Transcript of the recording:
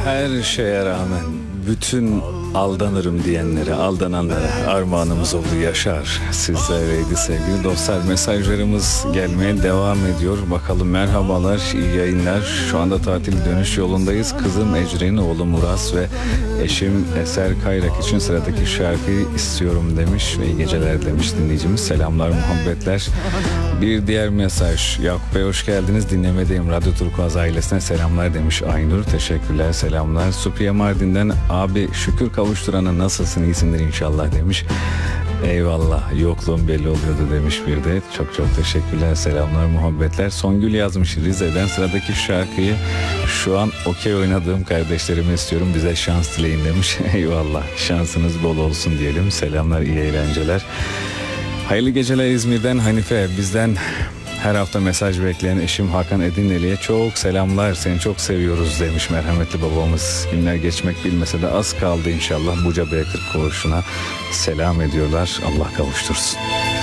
Her şeye rağmen bütün aldanırım diyenlere, aldananlara armağanımız oldu Yaşar. Sizlereydi sevgili dostlar. Mesajlarımız gelmeye devam ediyor. Bakalım, merhabalar, iyi yayınlar. Şu anda tatil dönüş yolundayız. Kızım Ecrin, oğlum Murat ve eşim Eser Kayrak için sıradaki şarkıyı istiyorum demiş ve iyi geceler demiş dinleyicimiz. Selamlar, muhabbetler. Bir diğer mesaj. Yakup Bey hoş geldiniz. Dinlemedeyim. Radyo Turkuaz ailesine selamlar demiş Aynur. Teşekkürler, selamlar. Supiye Mardin'den abi şükür kavuşturana nasılsın, iyisindir inşallah demiş. Eyvallah, yokluğum belli oluyordu demiş bir de. Çok çok teşekkürler, selamlar, muhabbetler. Songül yazmış Rize'den, sıradaki şarkıyı şu an okey oynadığım kardeşlerime istiyorum, bize şans dileyin demiş. Eyvallah, şansınız bol olsun diyelim. Selamlar, iyi eğlenceler. Hayırlı geceler İzmir'den Hanife. Bizden her hafta mesaj bekleyen eşim Hakan Edineli'ye çok selamlar, seni çok seviyoruz demiş merhametli babamız. Günler geçmek bilmese de az kaldı inşallah. Buca B40 koğuşuna selam ediyorlar. Allah kavuştursun.